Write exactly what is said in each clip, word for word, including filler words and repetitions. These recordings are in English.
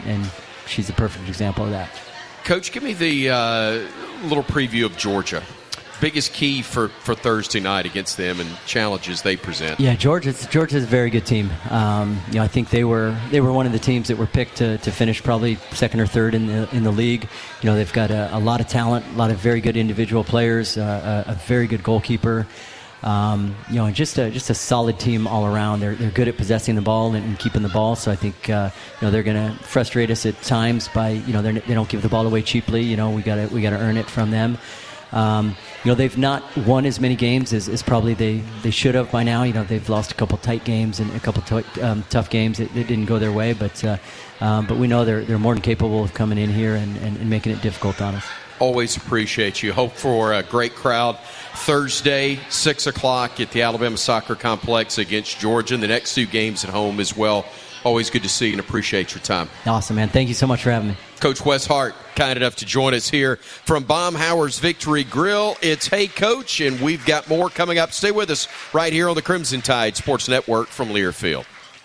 and she's a perfect example of that. Coach, give me the uh, little preview of Georgia. Biggest key for, for Thursday night against them and challenges they present. Yeah, Georgia's Georgia's a very good team. Um, you know, I think they were they were one of the teams that were picked to, to finish probably second or third in the in the league. You know, they've got a, a lot of talent, a lot of very good individual players, uh, a, a very good goalkeeper. Um, you know, and just a just a solid team all around. They're they're good at possessing the ball and, and keeping the ball. So I think uh, you know they're going to frustrate us at times by you know they don't give the ball away cheaply. You know, we got to we got to earn it from them. Um, you know, they've not won as many games as, as probably they, they should have by now. You know, they've lost a couple tight games and a couple t- um, tough games that, that didn't go their way. But uh, um, but we know they're they're more than capable of coming in here and, and, and making it difficult on us. Always appreciate you. Hope for a great crowd Thursday, six o'clock at the Alabama Soccer Complex against Georgia, and the next two games at home as well. Always good to see you and appreciate your time. Awesome, man. Thank you so much for having me. Coach Wes Hart, kind enough to join us here from Baumhower's Victory Grill. It's Hey Coach, and we've got more coming up. Stay with us right here on the Crimson Tide Sports Network from Learfield.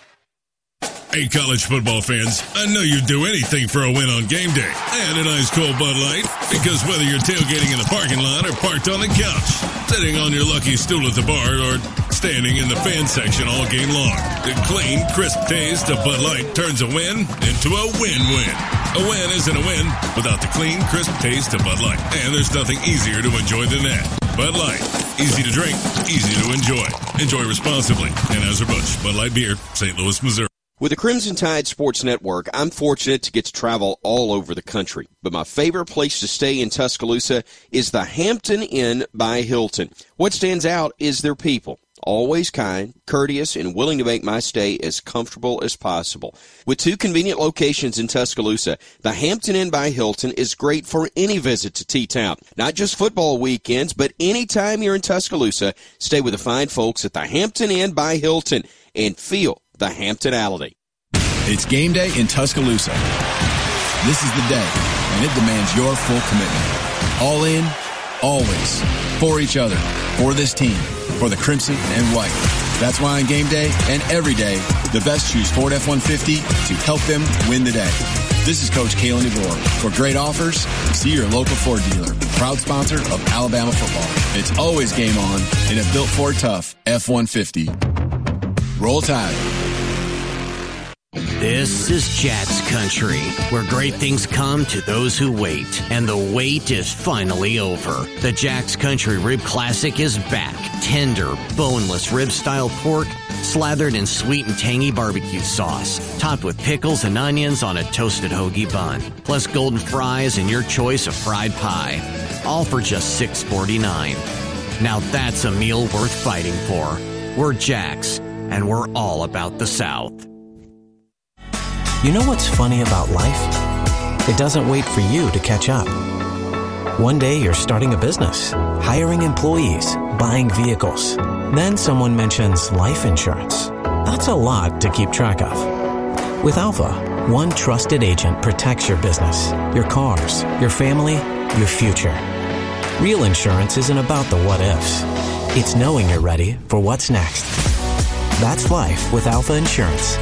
Hey, college football fans, I know you'd do anything for a win on game day and an ice cold Bud Light, because whether you're tailgating in the parking lot or parked on the couch, sitting on your lucky stool at the bar, or standing in the fan section all game long, the clean, crisp taste of Bud Light turns a win into a win-win. A win isn't a win without the clean, crisp taste of Bud Light, and there's nothing easier to enjoy than that. Bud Light, easy to drink, easy to enjoy. Enjoy responsibly. Anheuser-Busch, Bud Light Beer, Saint Louis, Missouri. With the Crimson Tide Sports Network, I'm fortunate to get to travel all over the country. But my favorite place to stay in Tuscaloosa is the Hampton Inn by Hilton. What stands out is their people. Always kind, courteous, and willing to make my stay as comfortable as possible. With two convenient locations in Tuscaloosa, the Hampton Inn by Hilton is great for any visit to T-Town. Not just football weekends, but anytime you're in Tuscaloosa, stay with the fine folks at the Hampton Inn by Hilton and feel the Hamptonality. It's game day in Tuscaloosa. This is the day, and it demands your full commitment. All in, always. For each other, for this team, for the Crimson and White. That's why on game day and every day, the best choose Ford F one fifty to help them win the day. This is Coach Kalen DeVore. For great offers, see your local Ford dealer. Proud sponsor of Alabama football. It's always game on in a built Ford Tough F one fifty. Roll Tide. This is Jats Country, where great things come to those who wait. And the wait is finally over. The Jats Country Rib Classic is back. Tender, boneless rib-style pork, slathered in sweet and tangy barbecue sauce, topped with pickles and onions on a toasted hoagie bun, plus golden fries and your choice of fried pie. All for just six forty-nine. Now that's a meal worth fighting for. We're Jacks, and we're all about the South. You know what's funny about life? It doesn't wait for you to catch up. One day you're starting a business, hiring employees, buying vehicles. Then someone mentions life insurance. That's a lot to keep track of. With Alpha, one trusted agent protects your business, your cars, your family, your future. Real insurance isn't about the what-ifs. It's knowing you're ready for what's next. That's life with Alpha Insurance.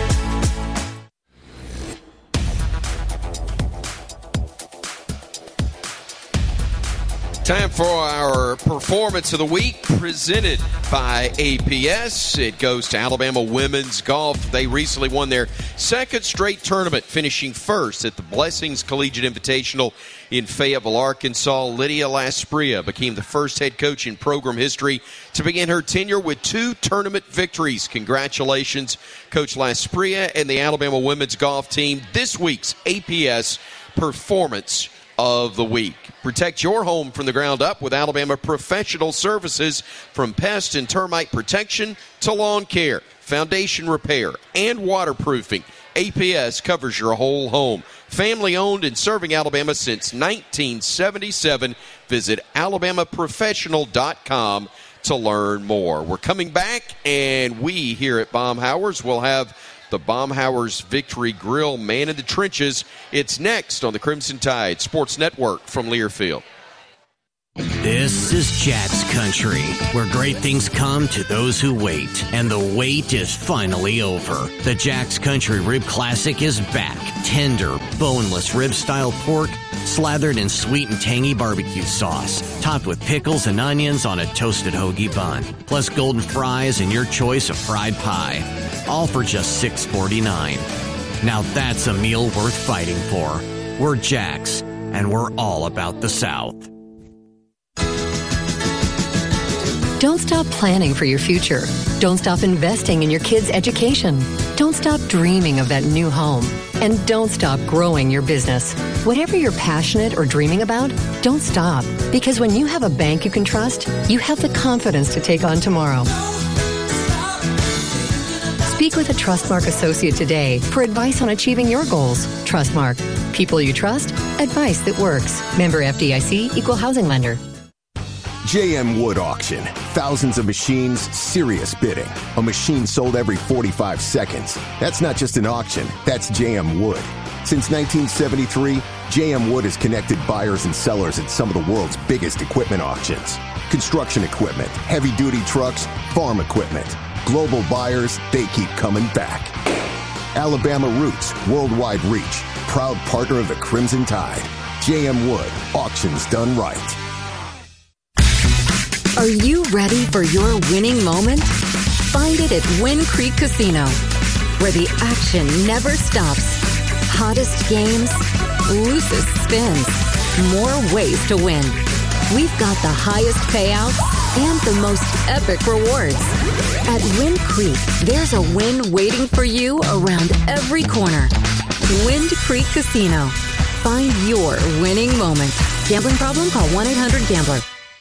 Time for our Performance of the Week, presented by A P S. It goes to Alabama Women's Golf. They recently won their second straight tournament, finishing first at the Blessings Collegiate Invitational in Fayetteville, Arkansas. Lydia Laspria became the first head coach in program history to begin her tenure with two tournament victories. Congratulations, Coach Laspria and the Alabama Women's Golf team. This week's A P S Performance of the Week. Protect your home from the ground up with Alabama Professional Services. From pest and termite protection to lawn care, foundation repair, and waterproofing, A P S covers your whole home. Family owned and serving Alabama since nineteen seventy-seven. Visit alabama professional dot com to learn more. We're coming back, and we here at Baumhower's will have the Baumhower's Victory Grill Man in the Trenches. It's next on the Crimson Tide Sports Network from Learfield. This is Jats Country, where great things come to those who wait, and the wait is finally over. The Jats Country Rib Classic is back. Tender, boneless rib-style pork, slathered in sweet and tangy barbecue sauce, topped with pickles and onions on a toasted hoagie bun, plus golden fries and your choice of fried pie, all for just six forty-nine. Now that's a meal worth fighting for. We're Jax, and we're all about the South. Don't stop planning for your future. Don't stop investing in your kids' education. Don't stop dreaming of that new home. And don't stop growing your business. Whatever you're passionate or dreaming about, don't stop. Because when you have a bank you can trust, you have the confidence to take on tomorrow. Speak with a Trustmark associate today for advice on achieving your goals. Trustmark. People you trust. Advice that works. Member F D I C. Equal housing lender. J M Wood Auction. Thousands of machines, serious bidding. A machine sold every forty-five seconds. That's not just an auction, that's J M Wood. Since nineteen seventy-three, J M Wood has connected buyers and sellers at some of the world's biggest equipment auctions. Construction equipment, heavy-duty trucks, farm equipment. Global buyers, they keep coming back. Alabama roots, worldwide reach. Proud partner of the Crimson Tide. J M Wood, auctions done right. Are you ready for your winning moment? Find it at Wind Creek Casino, where the action never stops. Hottest games, loosest spins, more ways to win. We've got the highest payouts and the most epic rewards. At Wind Creek, there's a win waiting for you around every corner. Wind Creek Casino. Find your winning moment. Gambling problem? Call one eight hundred gambler.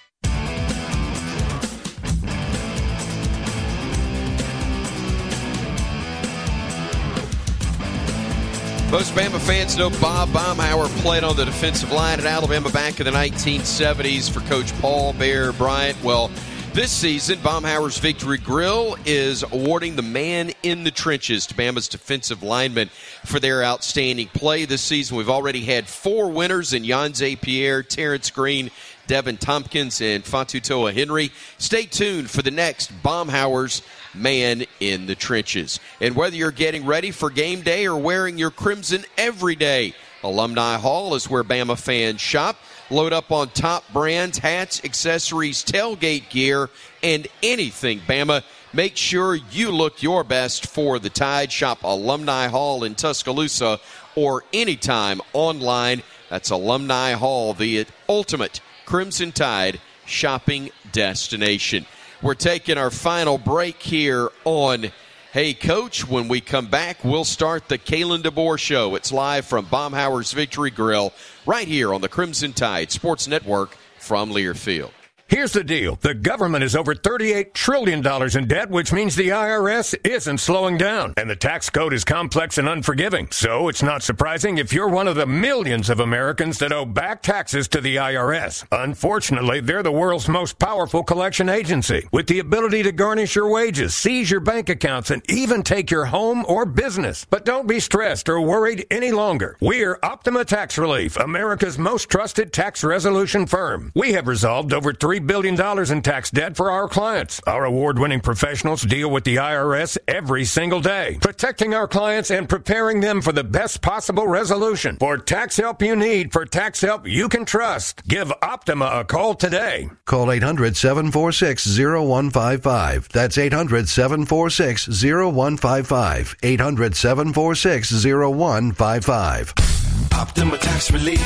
Most Bama fans know Bob Baumhauer played on the defensive line at Alabama back in the nineteen seventies for Coach Paul Bear Bryant. Well, this season, Baumhauer's Victory Grill is awarding the Man in the Trenches to Bama's defensive linemen for their outstanding play this season. We've already had four winners in Yanze Pierre, Terrence Green, Devin Tompkins, and Fatutoa Henry. Stay tuned for the next Baumhauer's Man in the Trenches. And whether you're getting ready for game day or wearing your crimson every day, Alumni Hall is where Bama fans shop. Load up on top brands, hats, accessories, tailgate gear, and anything Bama. Make sure you look your best for the Tide. Shop Alumni Hall in Tuscaloosa or anytime online. That's Alumni Hall, the ultimate Crimson Tide shopping destination. We're taking our final break here on Hey Coach. When we come back, we'll start the Kalen DeBoer Show. It's live from Baumhauer's Victory Grill right here on the Crimson Tide Sports Network from Learfield. Here's the deal. The government is over thirty-eight trillion dollars in debt, which means the I R S isn't slowing down. And the tax code is complex and unforgiving. So it's not surprising if you're one of the millions of Americans that owe back taxes to the I R S. Unfortunately, they're the world's most powerful collection agency, with the ability to garnish your wages, seize your bank accounts, and even take your home or business. But don't be stressed or worried any longer. We're Optima Tax Relief, America's most trusted tax resolution firm. We have resolved over three billion dollars in tax debt for our clients. Our award-winning professionals deal with the I R S every single day, protecting our clients and preparing them for the best possible resolution. For tax help you need, for tax help you can trust, give Optima a call today. Call eight hundred, seven four six, zero one five five. That's eight hundred, seven four six, zero one five five. eight hundred, seven four six, zero one five five. Optima Tax Relief.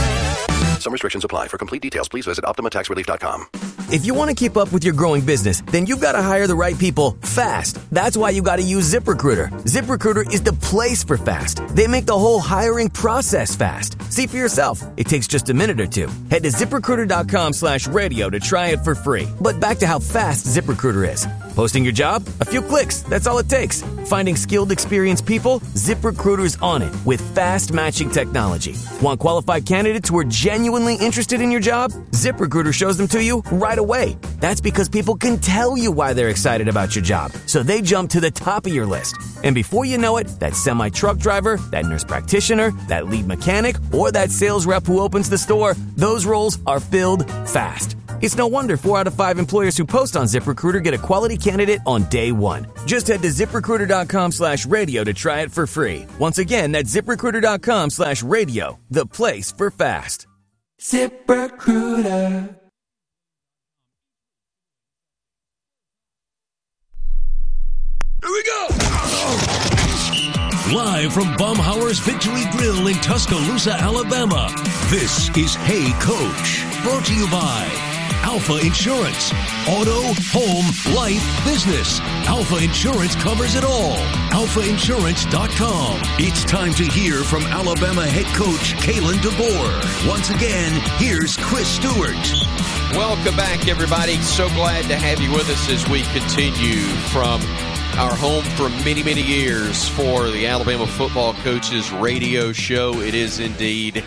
Some restrictions apply. For complete details, please visit optima tax relief dot com. If you want to keep up with your growing business, then you've got to hire the right people fast. That's why you got to use ZipRecruiter. ZipRecruiter is the place for fast. They make the whole hiring process fast. See for yourself. It takes just a minute or two. Head to ZipRecruiter dot com slash radio to try it for free. But back to how fast ZipRecruiter is. Posting your job? A few clicks. That's all it takes. Finding skilled, experienced people? ZipRecruiter's on it with fast matching technology. Want qualified candidates who are genuinely interested in your job? ZipRecruiter shows them to you right away. That's because people can tell you why they're excited about your job, so they jump to the top of your list. And before you know it, that semi-truck driver, that nurse practitioner, that lead mechanic, or that sales rep who opens the store, those roles are filled fast. It's no wonder four out of five employers who post on ZipRecruiter get a quality candidate on day one. Just head to ZipRecruiter.com slash radio to try it for free. Once again, that's ZipRecruiter.com slash radio, the place for fast. ZipRecruiter. Here we go! Live from Baumhauer's Victory Grill in Tuscaloosa, Alabama, this is Hey Coach, brought to you by Alpha Insurance. Auto, home, life, business. Alpha Insurance covers it all. alpha insurance dot com. It's time to hear from Alabama head coach Kalen DeBoer. Once again, here's Chris Stewart. Welcome back, everybody. So glad to have you with us as we continue from our home for many, many years for the Alabama Football Coaches radio show. It is indeed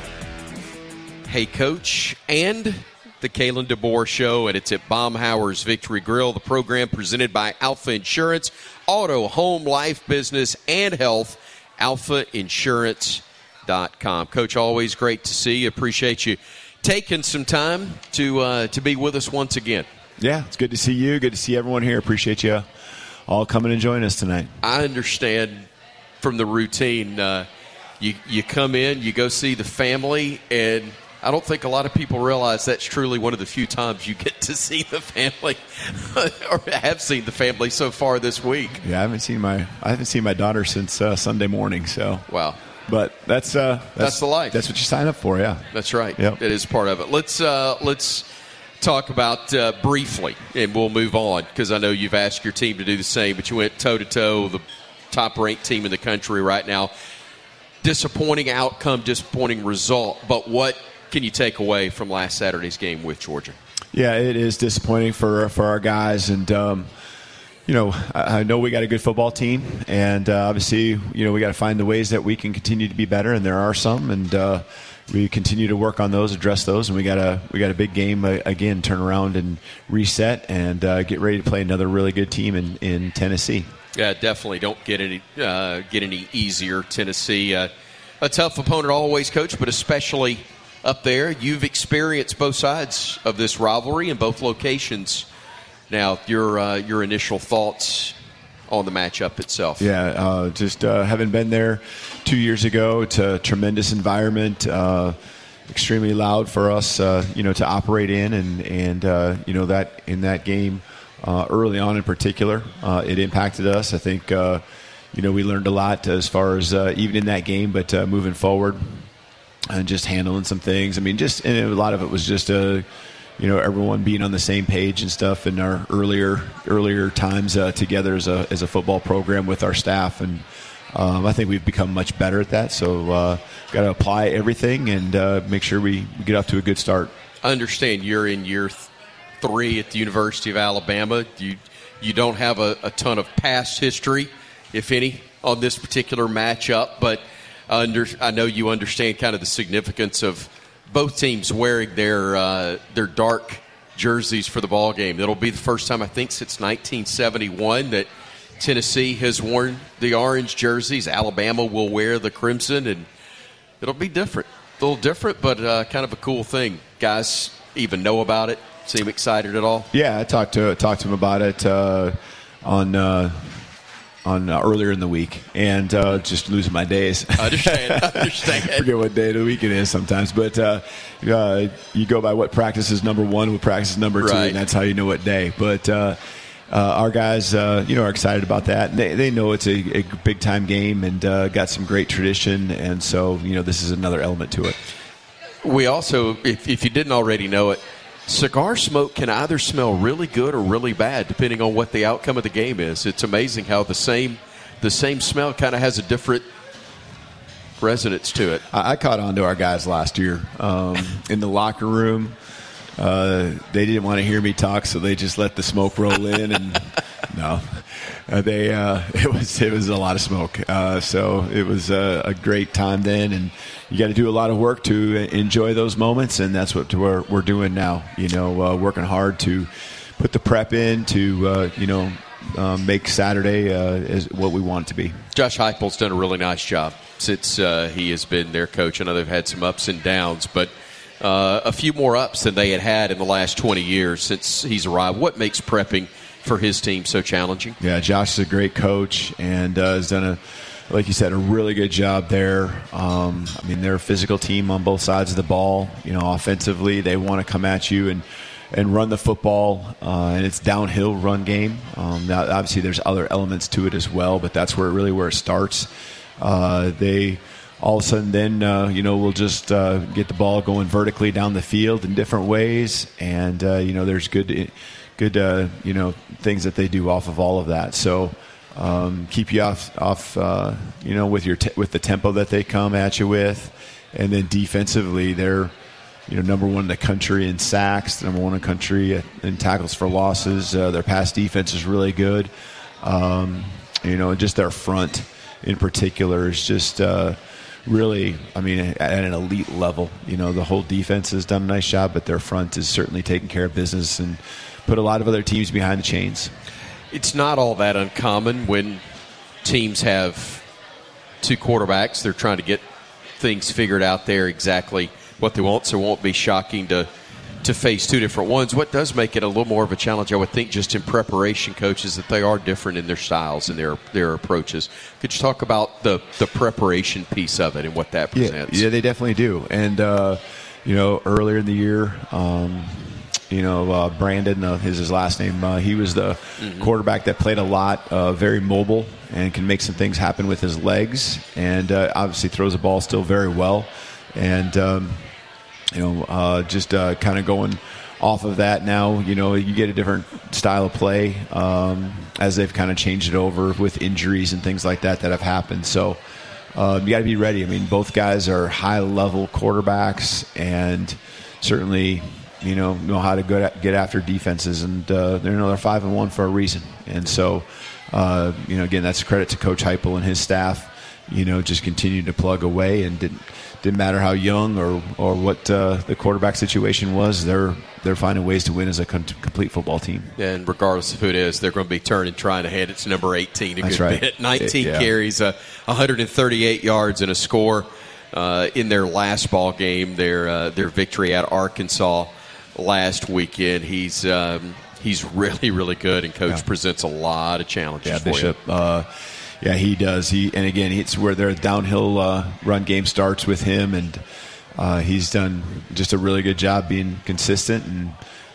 Hey Coach and the Kalen DeBoer Show, and it's at Baumhauer's Victory Grill, the program presented by Alpha Insurance, Auto, Home, Life, Business, and Health, alpha insurance dot com. Coach, always great to see you. Appreciate you taking some time to uh, to be with us once again. Yeah, it's good to see you. Good to see everyone here. Appreciate you all coming and join us tonight. I understand from the routine, uh, you you come in, you go see the family, and I don't think a lot of people realize that's truly one of the few times you get to see the family, or have seen the family so far this week. Yeah, I haven't seen my I haven't seen my daughter since uh, Sunday morning. So wow, but that's, uh, that's that's the life. That's what you sign up for. Yeah, that's right. Yep. It is part of it. Let's uh, let's talk about uh, briefly, and we'll move on because I know you've asked your team to do the same. But you went toe to toe, the top ranked team in the country right now. Disappointing outcome, disappointing result. But what can you take away from last Saturday's game with Georgia? Yeah, it is disappointing for for our guys, and um, you know, I, I know we got a good football team, and uh, obviously, you know, we got to find the ways that we can continue to be better, and there are some, and uh, we continue to work on those, address those, and we got a we got a big game uh, again, turn around and reset, and uh, get ready to play another really good team in in Tennessee. Yeah, definitely don't get any uh, get any easier. Tennessee, uh, a tough opponent always, Coach, but especially up there. You've experienced both sides of this rivalry in both locations. Now, your uh, your initial thoughts on the matchup itself? Yeah, uh, just uh, having been there two years ago, it's a tremendous environment, uh, extremely loud for us, uh, you know, to operate in, and and uh, you know that in that game uh, early on in particular, uh, it impacted us. I think uh, you know we learned a lot as far as uh, even in that game, but uh, moving forward. And just handling some things. I mean, just and a lot of it was just a, you know, everyone being on the same page and stuff in our earlier earlier times uh, together as a as a football program with our staff, and um, I think we've become much better at that. So, uh, got to apply everything and uh, make sure we get off to a good start. I understand you're in year th- three at the University of Alabama. You you don't have a, a ton of past history, if any, on this particular matchup, but Under, I know you understand kind of the significance of both teams wearing their uh, their dark jerseys for the ball game. It'll be the first time, I think, since nineteen seventy-one that Tennessee has worn the orange jerseys. Alabama will wear the crimson, and it'll be different. A little different, but uh, kind of a cool thing. Guys even know about it? Seem excited at all? Yeah, I talked to talked to him about it uh, on uh, on uh, earlier in the week, and uh, just losing my days. I understand. I understand. I forget what day of the week it is sometimes, but uh, uh, you go by what practice is number one, what practice is number two, right. and that's how you know what day. But uh, uh, our guys, uh, you know, are excited about that. They, they know it's a, a big time game, and uh, got some great tradition, and so you know this is another element to it. We also, if, if you didn't already know it, cigar smoke can either smell really good or really bad, depending on what the outcome of the game is. It's amazing how the same the same smell kind of has a different resonance to it. I, I caught on to our guys last year um, in the locker room. Uh, they didn't want to hear me talk, so they just let the smoke roll in, and no. Uh, they uh, it was it was a lot of smoke. Uh, so it was a, a great time then, and you got to do a lot of work to enjoy those moments, and that's what we're we're doing now. You know, uh, working hard to put the prep in to uh, you know uh, make Saturday uh, as what we want it to be. Josh Heupel's done a really nice job since uh, he has been their coach. I know they've had some ups and downs, but uh, a few more ups than they had had in the last twenty years since he's arrived. What makes prepping for his team so challenging? Yeah, Josh is a great coach and uh, has done a, like you said, a really good job there. Um, I mean, they're a physical team on both sides of the ball. You know, offensively, they want to come at you and and run the football, uh, and it's downhill run game. Um, now, obviously, there's other elements to it as well, but that's where really where it starts. Uh, they all of a sudden then uh, you know we'll just uh, get the ball going vertically down the field in different ways, and uh, you know there's good. Good, uh, you know, things that they do off of all of that. So um, keep you off, off, uh, you know, with your te- with the tempo that they come at you with, and then defensively, they're, you know, number one in the country in sacks, number one in the country in tackles for losses. Uh, their pass defense is really good. Um, you know, just their front in particular is just uh, really, I mean, at an elite level. You know, the whole defense has done a nice job, but their front is certainly taking care of business and put a lot of other teams behind the chains. It's not all that uncommon when teams have two quarterbacks. They're trying to get things figured out there exactly what they want, so it won't be shocking to to face two different ones. What does make it a little more of a challenge, I would think, just in preparation, coaches, that they are different in their styles and their their approaches. Could you talk about the, the preparation piece of it and what that presents? Yeah, yeah they definitely do. And, uh, you know, earlier in the year, um, You know, uh, Brandon uh, is his last name. Uh, he was the mm-hmm. quarterback that played a lot, uh, very mobile, and can make some things happen with his legs. And uh, obviously throws the ball still very well. And, um, you know, uh, just uh, kind of going off of that now, you know, you get a different style of play um, as they've kind of changed it over with injuries and things like that that have happened. So uh, you got to be ready. I mean, both guys are high-level quarterbacks and certainly – you know, know how to go get after defenses, and uh, they're, you know, they're five and one for a reason. And so, uh, you know, again, that's a credit to Coach Heupel and his staff. You know, just continued to plug away, and didn't didn't matter how young or or what uh, the quarterback situation was. They're they're finding ways to win as a con- complete football team. And regardless of who it is, they're going to be turning, trying to head. It's number eighteen. A that's good right. bit. nineteen it, yeah. carries, uh, one hundred thirty-eight yards, and a score uh, in their last ball game. Their uh, their victory at Arkansas last weekend. He's um, he's really, really good, and Coach yeah. presents a lot of challenges yeah, for Bishop, you. Uh, yeah, he does. He and again, it's where their downhill uh, run game starts with him, and uh, he's done just a really good job being consistent. And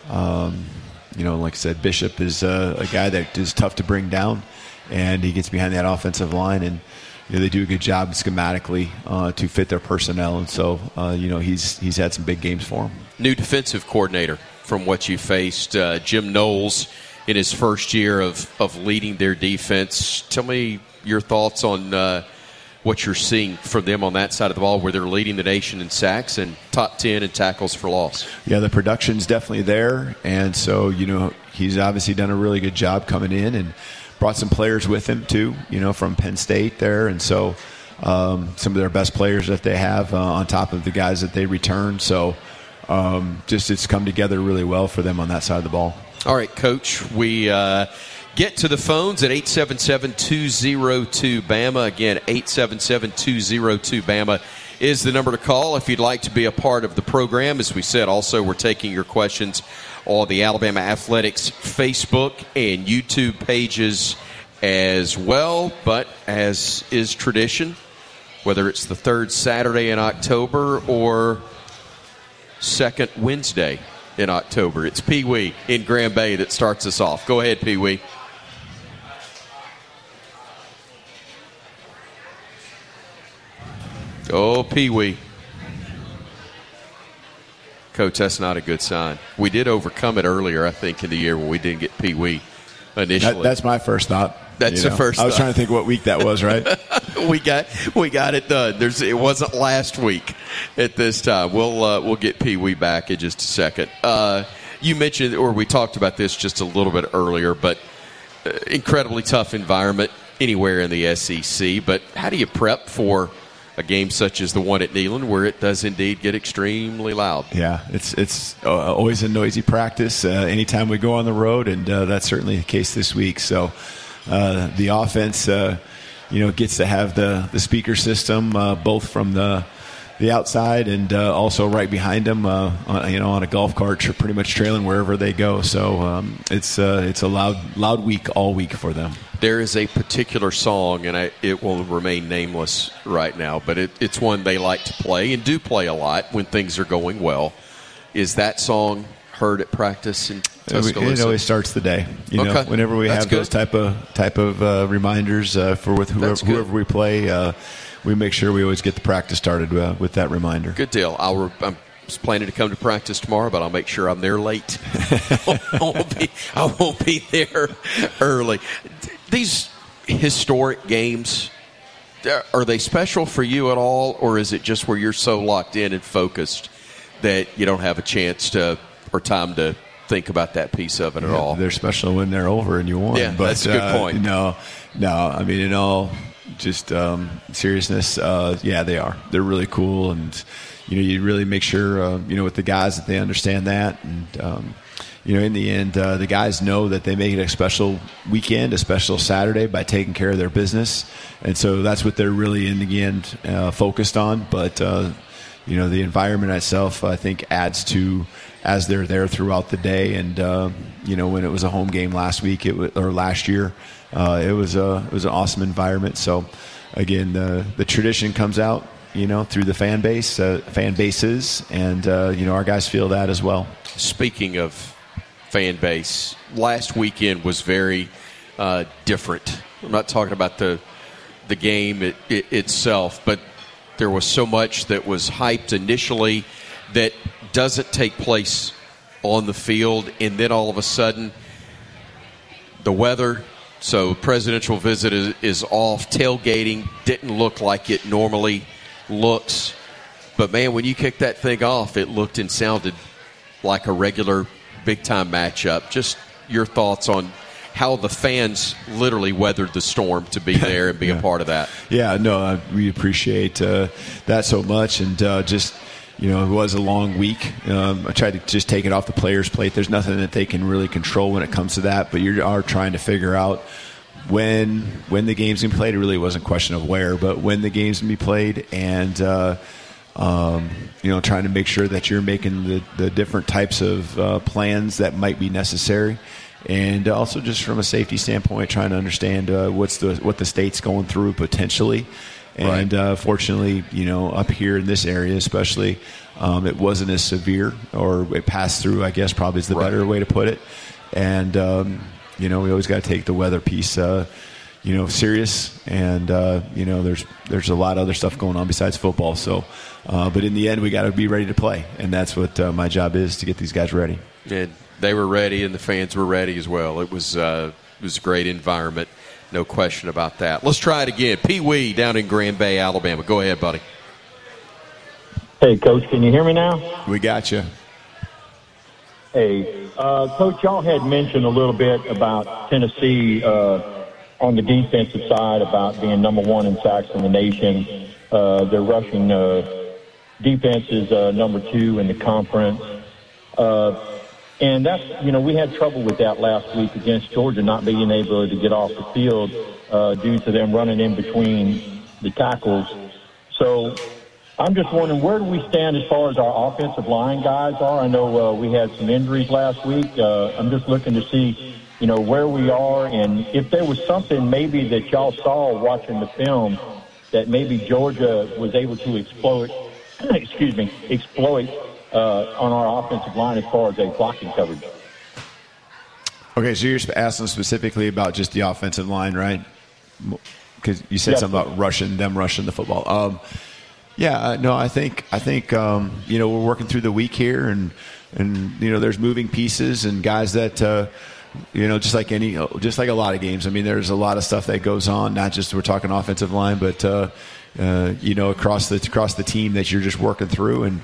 um, you know, like I said, Bishop is uh, a guy that is tough to bring down, and he gets behind that offensive line, and you know, they do a good job schematically uh, to fit their personnel, and so uh, you know he's he's had some big games for him. New defensive coordinator from what you faced, uh, Jim Knowles, in his first year of, of leading their defense. Tell me your thoughts on uh, what you're seeing from them on that side of the ball, where they're leading the nation in sacks and top ten in tackles for loss. Yeah, the production's definitely there, and so you know he's obviously done a really good job coming in and brought some players with him too, you know, from Penn State there, and so um, some of their best players that they have uh, on top of the guys that they return. So um, just it's come together really well for them on that side of the ball. All right, Coach, we uh, get to the phones at eight seven seven, two oh two, B A M A. Again, eight seven seven, two oh two, B A M A is the number to call if you'd like to be a part of the program. As we said, also, we're taking your questions on the Alabama Athletics Facebook and YouTube pages as well. But as is tradition, whether it's the third Saturday in October or second Wednesday in October, it's Pee Wee in Grand Bay that starts us off. Go ahead, Pee Wee. Oh, Pee Wee. Coach, that's not a good sign. We did overcome it earlier, I think, in the year when we didn't get Pee Wee initially. That, that's my first thought. That's the know. first I was thought. trying to think what week that was, right? we got we got it done. There's it wasn't last week at this time. We'll uh, we'll get Pee Wee back in just a second. Uh, you mentioned, or we talked about this just a little bit earlier, but incredibly tough environment anywhere in the S E C, but how do you prep for a game such as the one at Neyland, where it does indeed get extremely loud? Yeah, it's it's uh, always a noisy practice uh, anytime we go on the road, and uh, that's certainly the case this week. So uh, the offense, uh, you know, gets to have the the speaker system uh, both from the the outside and uh, also right behind them, uh, on, you know, on a golf cart, pretty much trailing wherever they go. So um, it's uh, it's a loud loud week all week for them. There is a particular song, and I, it will remain nameless right now, but it, it's one they like to play and do play a lot when things are going well. Is that song heard at practice in Tuscaloosa? It always starts the day. You okay. know, whenever we That's have good. those type of type of uh, reminders uh, for with whoever, whoever we play, uh, we make sure we always get the practice started uh, with that reminder. Good deal. I'll re- I'm planning to come to practice tomorrow, but I'll make sure I'm there late. I, won't be, I won't be there early. These historic games, are they special for you at all, or is it just where you're so locked in and focused that you don't have a chance to or time to think about that piece of it at yeah, all? They're special when they're over and you won. Yeah, but, that's a good uh, point. No, no. I mean, in all just um, seriousness, uh, yeah, they are. They're really cool, and you know, you really make sure uh, you know with the guys that they understand that, and um, you know, in the end, uh, the guys know that they make it a special weekend, a special Saturday by taking care of their business, and so that's what they're really in the end uh, focused on. But uh, you know, the environment itself, I think, adds to as they're there throughout the day. And uh, you know, when it was a home game last week, it was, or last year, uh, it was a it was an awesome environment. So again, the the tradition comes out, you know, through the fan base, uh, fan bases, and uh, you know, our guys feel that as well. Speaking of fan base, last weekend was very uh, different. I'm not talking about the the game it, it, itself, but there was so much that was hyped initially that doesn't take place on the field, and then all of a sudden the weather, so presidential visit is, is off, tailgating didn't look like it normally looks, but man, when you kicked that thing off, it looked and sounded like a regular big-time matchup. Just your thoughts on how the fans literally weathered the storm to be there and be yeah. a part of that. Yeah, no, uh, we appreciate uh, that so much, and uh, just, you know, it was a long week. Um, I tried to just take it off the players' plate. There's nothing that they can really control when it comes to that, but you are trying to figure out when when the game's going to be played. It really wasn't a question of where, but when the game's going to be played, and uh, um, you know, trying to make sure that you're making the, the different types of uh, plans that might be necessary. And also just from a safety standpoint, trying to understand uh, what's the what the state's going through potentially. And uh, fortunately, you know, up here in this area especially, um, it wasn't as severe, or it passed through, I guess probably is the right. better way to put it. And, um, you know, we always got to take the weather piece, uh, you know, serious. And, uh, you know, there's there's a lot of other stuff going on besides football. So, uh, but in the end, we got to be ready to play. And that's what uh, my job is, to get these guys ready. And they were ready, and the fans were ready as well. It was, uh, it was a great environment. No question about that. Let's try it again. Pee Wee down in Grand Bay, Alabama. Go ahead, buddy. Hey, Coach, can you hear me now? We got you. Hey, uh, Coach, y'all had mentioned a little bit about Tennessee uh, on the defensive side, about being number one in sacks in the nation. Uh, their rushing uh, defense is uh, number two in the conference. Uh, And that's, you know, we had trouble with that last week against Georgia, not being able to get off the field uh, due to them running in between the tackles. So I'm just wondering, where do we stand as far as our offensive line guys are? I know uh, we had some injuries last week. Uh, I'm just looking to see, you know, where we are, and if there was something maybe that y'all saw watching the film that maybe Georgia was able to exploit, excuse me, exploit, Uh, on our offensive line as far as a blocking coverage. Okay, so you're asking specifically about just the offensive line, right? Because you said yes. something about rushing them, rushing the football. Um, yeah, no, I think I think um, you know, we're working through the week here, and and you know, there's moving pieces and guys that uh, you know, just like any, just like a lot of games. I mean, there's a lot of stuff that goes on. Not just we're talking offensive line, but uh, uh, you know, across the across the team that you're just working through. And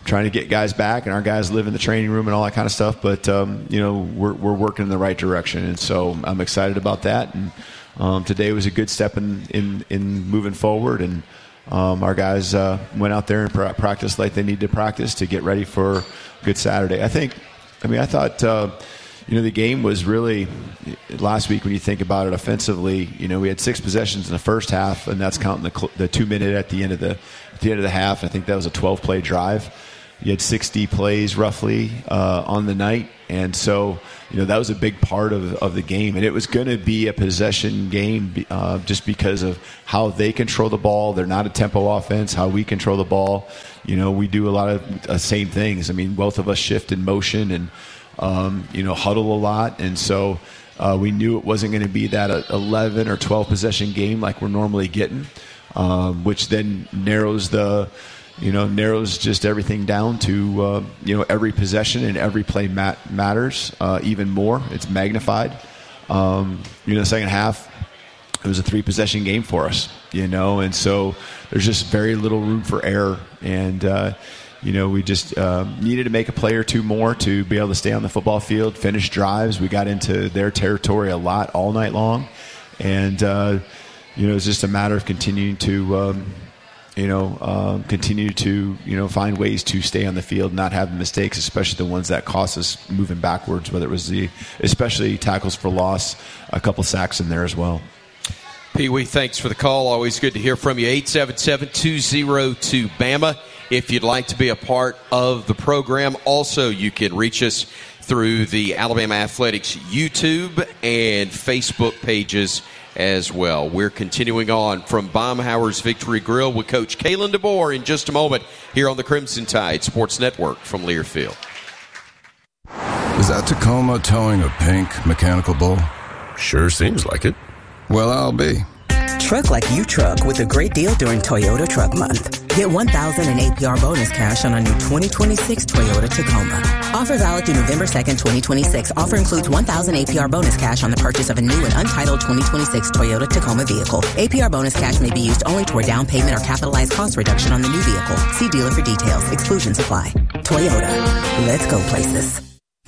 trying to get guys back, and our guys live in the training room and all that kind of stuff. But um, you know, we're we're working in the right direction, and so I'm excited about that. And um, today was a good step in in, in moving forward, and um, our guys uh, went out there and pra- practiced like they need to practice to get ready for a good Saturday. I think. I mean, I thought. Uh, You know, the game was really, last week when you think about it offensively, you know, we had six possessions in the first half, and that's counting the, the two minute at the end of the at the end of the half. I think that was a twelve play drive. You had sixty plays roughly uh, on the night, and so, you know, that was a big part of, of the game. And it was going to be a possession game uh, just because of how they control the ball. They're not a tempo offense, how we control the ball. You know, we do a lot of uh, same things. I mean, both of us shift in motion and, Um, you know, huddle a lot, and so uh, we knew it wasn't going to be that eleven or twelve possession game like we're normally getting, um, which then narrows the, you know, narrows just everything down to uh, you know, every possession and every play mat- matters uh, even more. It's magnified. Um, you know, the second half, it was a three possession game for us, you know, and so there's just very little room for error, and uh, You know, we just uh, needed to make a play or two more to be able to stay on the football field, finish drives. We got into their territory a lot all night long. And, uh, you know, it's just a matter of continuing to, um, you know, um, continue to, you know, find ways to stay on the field, not have mistakes, especially the ones that cost us moving backwards, whether it was the, especially tackles for loss, a couple sacks in there as well. Pee Wee, thanks for the call. Always good to hear from you. eight seven seven, two oh two, B A M A. If you'd like to be a part of the program, also you can reach us through the Alabama Athletics YouTube and Facebook pages as well. We're continuing on from Baumhauer's Victory Grill with Coach Kalen DeBoer in just a moment here on the Crimson Tide Sports Network from Learfield. Is that Tacoma towing a pink mechanical bull? Sure seems like it. Well, I'll be. Truck like you truck with a great deal during Toyota Truck Month. Get one thousand dollars in A P R bonus cash on a new twenty twenty-six Toyota Tacoma. Offer valid through November second, twenty twenty-six. Offer includes one thousand dollars A P R bonus cash on the purchase of a new and untitled twenty twenty-six Toyota Tacoma vehicle. A P R bonus cash may be used only toward down payment or capitalized cost reduction on the new vehicle. See dealer for details. Exclusions apply. Toyota. Let's go places.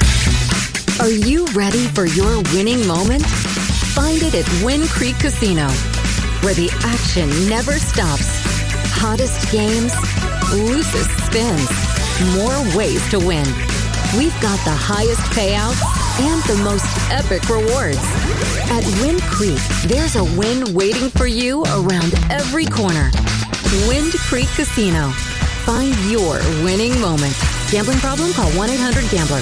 Are you ready for your winning moment? Find it at Wind Creek Casino, where the action never stops. Hottest games, loosest spins, more ways to win. We've got the highest payouts and the most epic rewards. At Wind Creek, there's a win waiting for you around every corner. Wind Creek Casino. Find your winning moment. Gambling problem? Call one eight hundred gambler.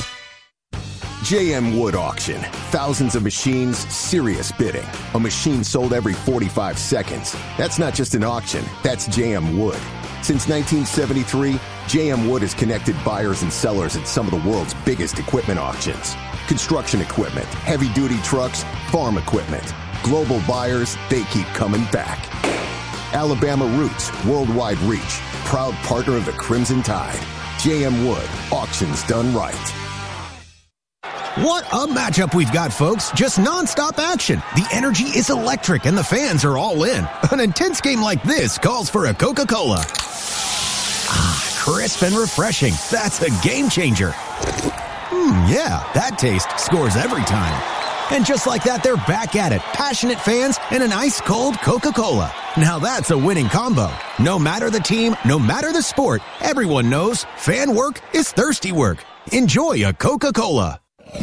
J M Wood Auction. Thousands of machines, serious bidding. A machine sold every forty-five seconds. That's not just an auction, that's J M Wood. Since nineteen seventy-three, J M Wood has connected buyers and sellers at some of the world's biggest equipment auctions. Construction equipment, heavy-duty trucks, farm equipment. Global buyers, they keep coming back. Alabama roots, worldwide reach. Proud partner of the Crimson Tide. J M Wood, auctions done right. What a matchup we've got, folks. Just nonstop action. The energy is electric and the fans are all in. An intense game like this calls for a Coca-Cola. Ah, crisp and refreshing. That's a game changer. Hmm, yeah, that taste scores every time. And just like that, they're back at it. Passionate fans and an ice-cold Coca-Cola. Now that's a winning combo. No matter the team, no matter the sport, everyone knows fan work is thirsty work. Enjoy a Coca-Cola.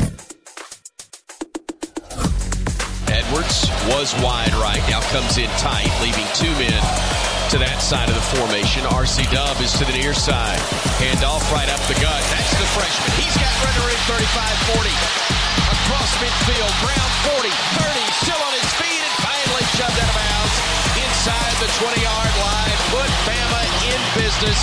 Edwards was wide right, now comes in tight, leaving two men to that side of the formation. R C Dub is to the near side. Handoff right up the gut. That's the freshman. He's got runner in thirty-five forty. Across midfield, Brown forty, thirty, still on his feet, and finally shoved out of bounds inside the twenty-yard line. Put Bama in business.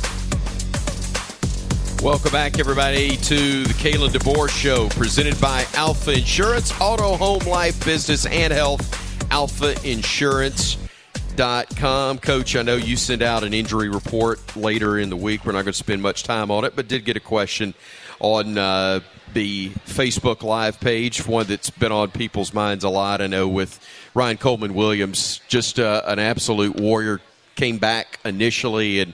Welcome back, everybody, to the Kalen DeBoer Show, presented by Alpha Insurance, Auto, Home, Life, Business, and Health, alpha insurance dot com. Coach, I know you sent out an injury report later in the week. We're not going to spend much time on it, but did get a question on uh, the Facebook Live page, one that's been on people's minds a lot, I know, with Ryan Coleman Williams, just uh, an absolute warrior, came back initially and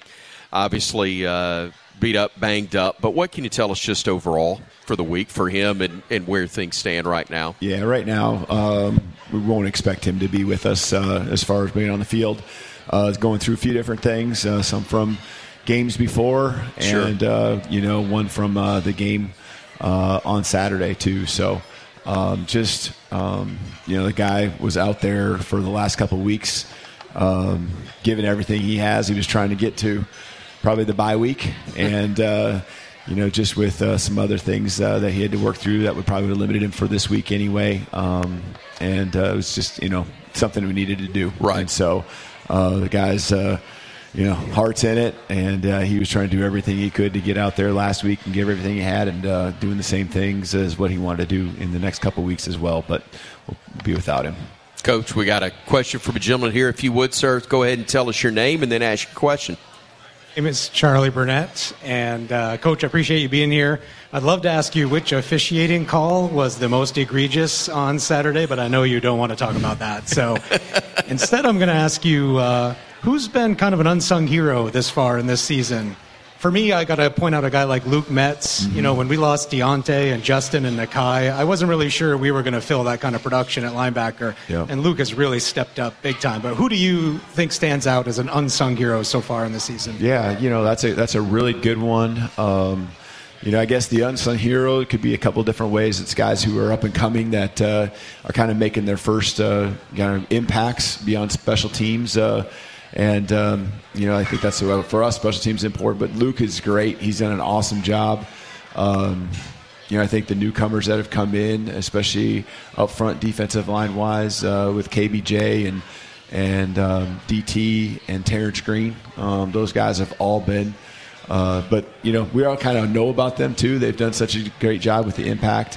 obviously uh, beat up, banged up. But what can you tell us just overall for the week for him and, and where things stand right now? Yeah, right now um, we won't expect him to be with us uh, as far as being on the field. Uh, he's going through a few different things, uh, some from games before and, sure. uh, you know, one from uh, the game uh, on Saturday too. So um, just, um, you know, the guy was out there for the last couple of weeks um, giving everything he has. He was trying to get to probably the bye week and, uh, you know, just with uh, some other things uh, that he had to work through that would probably have limited him for this week anyway. Um, and uh, it was just, you know, something we needed to do. Right. And so uh, the guy's, uh, you know, heart's in it, and uh, he was trying to do everything he could to get out there last week and give everything he had and uh, doing the same things as what he wanted to do in the next couple of weeks as well. But we'll be without him. Coach, we got a question from a gentleman here. If you would, sir, go ahead and tell us your name and then ask your question. My name is Charlie Burnett, and uh, Coach, I appreciate you being here. I'd love to ask you which officiating call was the most egregious on Saturday, but I know you don't want to talk about that. So instead, I'm going to ask you, uh, who's been kind of an unsung hero this far in this season? For me, I got to point out a guy like Luke Metz. Mm-hmm. You know, when we lost Deontay and Justin and Nakai, I wasn't really sure we were going to fill that kind of production at linebacker. Yeah. And Luke has really stepped up big time. But who do you think stands out as an unsung hero so far in the season? Yeah, you know, that's a that's a really good one. Um, you know, I guess the unsung hero could be a couple different ways. It's guys who are up and coming that uh, are kind of making their first uh, kind of impacts beyond special teams. Uh, And, um, you know, I think that's what, for us, special teams is important. But Luke is great. He's done an awesome job. Um, you know, I think the newcomers that have come in, especially up front defensive line-wise uh, with K B J and and um, D T and Terrence Green, um, those guys have all been. Uh, but, you know, we all kind of know about them, too. They've done such a great job with the impact.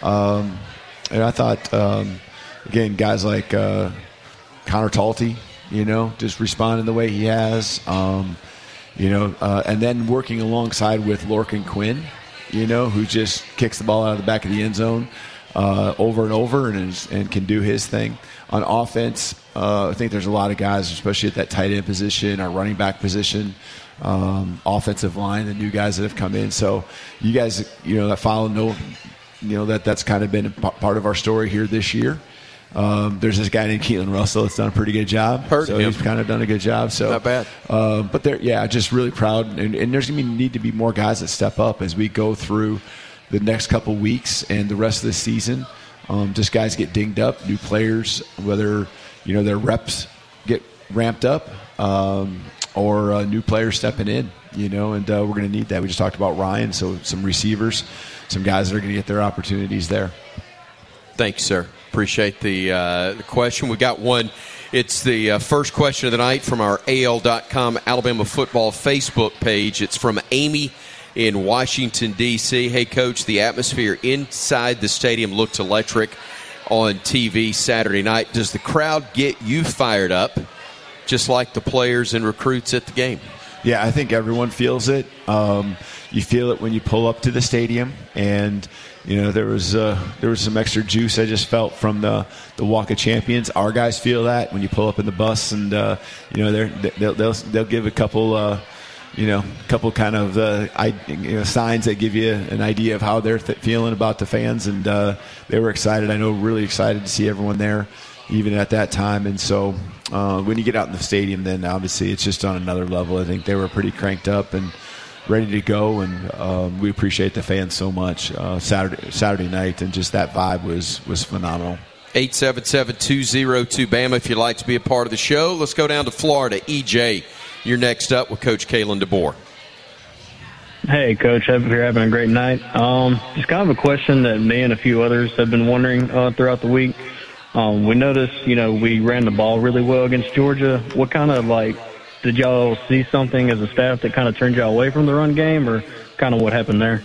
Um, and I thought, um, again, guys like uh, Connor Talty, you know, just responding the way he has, um, you know, uh, and then working alongside with Lorcan Quinn, you know, who just kicks the ball out of the back of the end zone uh, over and over and is, and can do his thing. On offense, uh, I think there's a lot of guys, especially at that tight end position, our running back position, um, offensive line, the new guys that have come in. So you guys, you know, that follow know, you know, that that's kind of been a p- part of our story here this year. Um, there's this guy named Keelan Russell that's done a pretty good job. Heard so him. he's kind of done a good job. So not bad. Uh, but they're, yeah, just really proud. And, and there's going to need to be more guys that step up as we go through the next couple weeks and the rest of the season. Um, just guys get dinged up, new players, whether you know their reps get ramped up um, or uh, new players stepping in. You know, and uh, we're going to need that. We just talked about Ryan, so some receivers, some guys that are going to get their opportunities there. Thank you, sir. Appreciate the, uh, the question. We got one. It's the uh, first question of the night from our A L dot com Alabama football Facebook page. It's from Amy in Washington, D C Hey, Coach, the atmosphere inside the stadium looked electric on T V Saturday night. Does the crowd get you fired up just like the players and recruits at the game? Yeah, I think everyone feels it. Um, you feel it when you pull up to the stadium, and you know there was uh, there was some extra juice I just felt from the the Walk of Champions. Our guys feel that when you pull up in the bus, and uh, you know they're, they'll they'll they'll give a couple uh, you know couple kind of uh, I, you know, signs that give you an idea of how they're th- feeling about the fans, and uh, they were excited. I know, really excited to see everyone there, even at that time, and so. Uh, when you get out in the stadium, then obviously it's just on another level. I think they were pretty cranked up and ready to go, and um, we appreciate the fans so much uh, Saturday Saturday night, and just that vibe was was phenomenal. eight seven seven, two oh two, B A M A if you'd like to be a part of the show. Let's go down to Florida. E J, you're next up with Coach Kalen DeBoer. Hey, Coach. Hope you're having a great night. Um, just kind of a question that me and a few others have been wondering uh, throughout the week. Um, we noticed, you know, we ran the ball really well against Georgia. What kind of, like, did y'all see something as a staff that kind of turned y'all away from the run game, or kind of what happened there?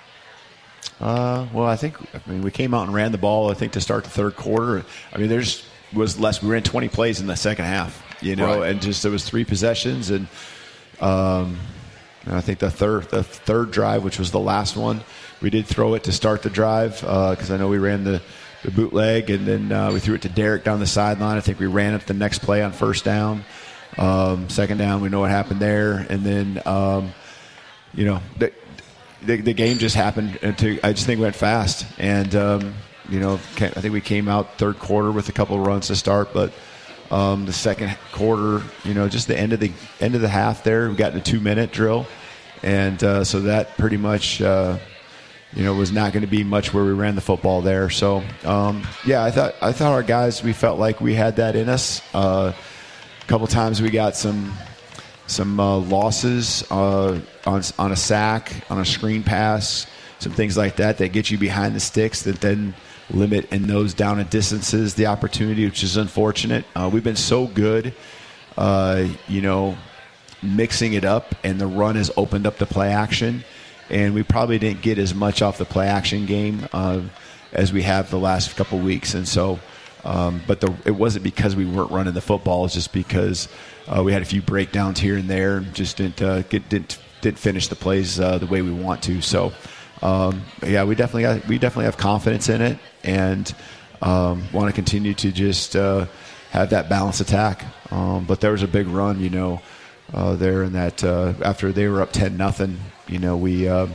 Uh, well, I think, I mean, we came out and ran the ball, I think, to start the third quarter. I mean, there's was less. We ran twenty plays in the second half, you know, right. And just there was three possessions. And um, I think the third, the third drive, which was the last one, we did throw it to start the drive because uh, I know we ran the – the bootleg, and then uh, we threw it to Derek down the sideline. I think we ran it the next play on first down. Um, second down, we know what happened there. And then, um, you know, the, the, the game just happened. To, I just think it went fast. And, um, you know, I think we came out third quarter with a couple of runs to start. But um, the second quarter, you know, just the end of the end of the half there, we got in a two-minute drill. And uh, so that pretty much, uh, you know, was not going to be much where we ran the football there. So, um, yeah, I thought I thought our guys, we felt like we had that in us. Uh, a couple times we got some some uh, losses uh, on on a sack, on a screen pass, some things like that that get you behind the sticks that then limit in those down and distances the opportunity, which is unfortunate. Uh, we've been so good, uh, you know, mixing it up, and the run has opened up the play action, and we probably didn't get as much off the play action game uh, as we have the last couple weeks. And so, um, but the, it wasn't because we weren't running the football; it's just because uh, we had a few breakdowns here and there, and just didn't uh, get didn't didn't finish the plays uh, the way we want to. So, um, yeah, we definitely got, we definitely have confidence in it, and um, want to continue to just uh, have that balanced attack. Um, but there was a big run, you know. Uh, there in that uh, after they were up ten nothing, you know, we uh,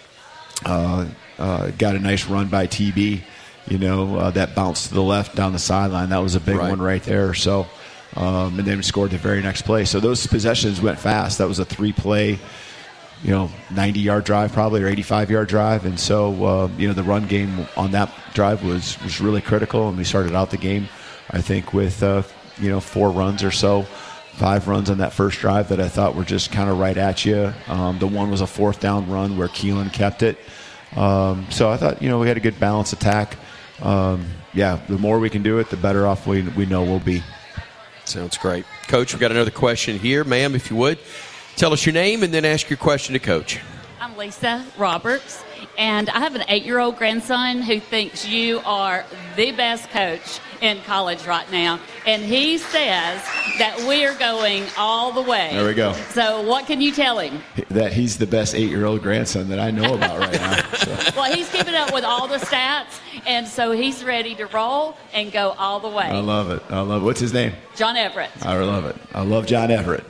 uh, uh, got a nice run by T B, you know, uh, that bounced to the left down the sideline. That was a big right. one right there. So, um, and then we scored the very next play. So those possessions went fast. That was a three-play, you know, ninety-yard drive probably, or eighty-five-yard drive. And so, uh, you know, the run game on that drive was was really critical. And we started out the game, I think, with uh, you know four runs or so. Five runs on that first drive that I thought were just kind of right at you. Um, the one was a fourth down run where Keelan kept it. Um, so I thought, you know, we had a good balanced attack. Um, yeah, the more we can do it, the better off we, we know we'll be. Sounds great. Coach, we've got another question here. Ma'am, if you would, tell us your name and then ask your question to Coach. I'm Lisa Roberts, and I have an eight-year-old grandson who thinks you are the best coach in college right now, and he says that we are going all the way. There we go. So what can you tell him? That he's the best eight-year-old grandson that I know about right now. So. Well, he's keeping up with all the stats, and so he's ready to roll and go all the way. I love it. I love it. What's his name? John Everett. I love it. I love John Everett.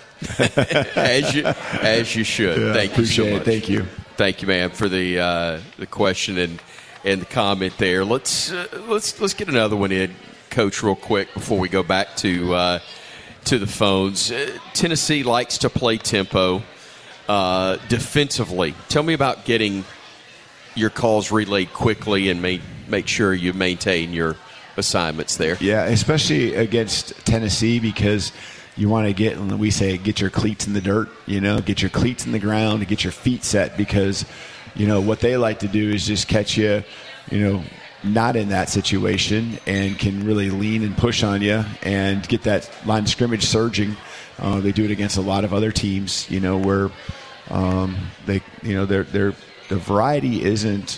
as you as you should. Yeah, Thank you so much. It. Thank you. Thank you, ma'am, for the uh, the question and and the comment there. Let's uh, let's let's get another one in, Coach, real quick before we go back to uh, to the phones. Uh, Tennessee likes to play tempo uh, defensively. Tell me about getting your calls relayed quickly and make make sure you maintain your assignments there. Yeah, especially against Tennessee, because you want to get, we say, get your cleats in the dirt, you know, get your cleats in the ground, get your feet set, because, you know, what they like to do is just catch you, you know, not in that situation, and can really lean and push on you and get that line of scrimmage surging. Uh, they do it against a lot of other teams, you know, where um, they, you know, they're, they're, the variety isn't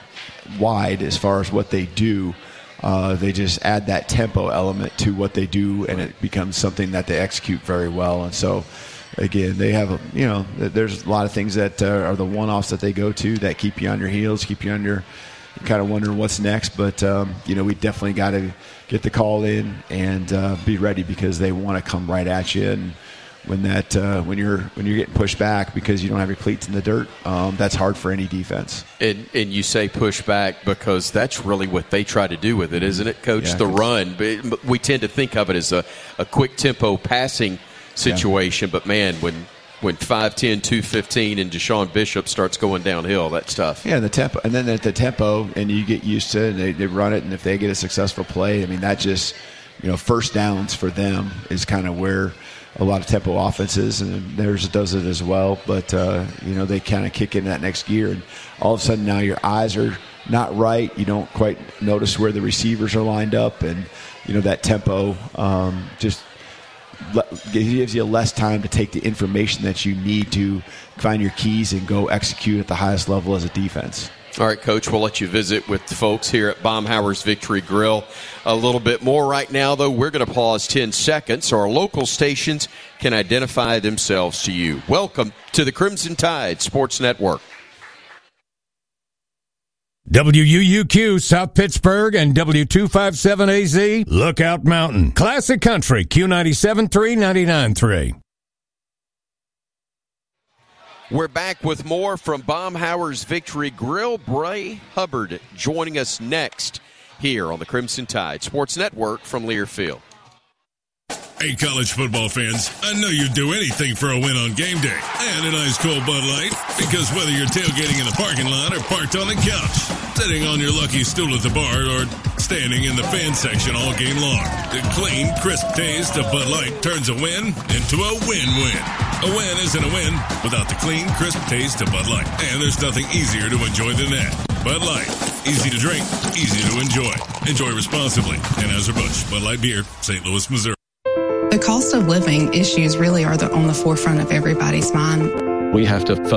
wide as far as what they do. Uh, they just add that tempo element to what they do, and it becomes something that they execute very well. And so, again, they have, a, you know, there's a lot of things that uh, are the one-offs that they go to that keep you on your heels, keep you on your, kind of wondering what's next. But, um, you know, we definitely got to get the call in and uh, be ready, because they want to come right at you. And when that uh, when you're when you're getting pushed back because you don't have your cleats in the dirt, um, that's hard for any defense. And and you say push back because that's really what they try to do with it, isn't it, Coach? Yeah, the run. But we tend to think of it as a, a quick tempo passing situation. Yeah. But, man, when when five ten, two fifteen and Deshaun Bishop starts going downhill, that's tough. Yeah, and the tempo, and then at the tempo, and you get used to it, and they, they run it, and if they get a successful play, I mean, that just, you know, first downs for them is kind of where a lot of tempo offenses, and theirs does it as well. But, uh, you know, they kind of kick in that next gear, and all of a sudden now your eyes are not right. You don't quite notice where the receivers are lined up, and, you know, that tempo um, just gives you less time to take the information that you need to find your keys and go execute at the highest level as a defense. All right, Coach, we'll let you visit with the folks here at Baumhower's Victory Grill a little bit more. Right now, though, we're going to pause ten seconds so our local stations can identify themselves to you. Welcome to the Crimson Tide Sports Network. W U U Q, South Pittsburgh, and W two fifty-seven A Z, Lookout Mountain. Classic Country, Q ninety-seven three, ninety-nine three. We're back with more from Baumhauer's Victory Grill. Bray Hubbard joining us next here on the Crimson Tide Sports Network from Learfield. Hey, college football fans, I know you'd do anything for a win on game day and an ice cold Bud Light, because whether you're tailgating in the parking lot or parked on the couch, sitting on your lucky stool at the bar, or standing in the fan section all game long, the clean, crisp taste of Bud Light turns a win into a win-win. A win isn't a win without the clean, crisp taste of Bud Light, and there's nothing easier to enjoy than that. Bud Light, easy to drink, easy to enjoy. Enjoy responsibly. Anheuser-Busch, Bud Light Beer, Saint Louis, Missouri. The cost of living issues really are the, on the forefront of everybody's mind. We have to focus